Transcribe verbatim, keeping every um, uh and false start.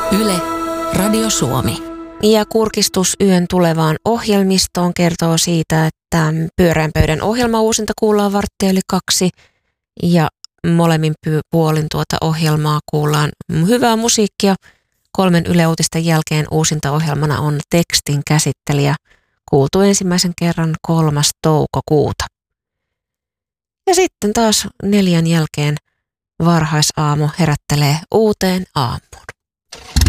Yle, Radio Suomi. Ja kurkistus yön tulevaan ohjelmistoon kertoo siitä, että Pyöreän pöydän ohjelma uusinta kuullaan varttia yli kaksi. Ja molemmin puolin tuota ohjelmaa kuullaan hyvää musiikkia. Kolmen Yle Uutisten jälkeen uusinta ohjelmana on Tekstin käsittelijä, kuultu ensimmäisen kerran kolmas toukokuuta. Ja sitten taas neljän jälkeen varhaisaamu herättelee uuteen aamuun.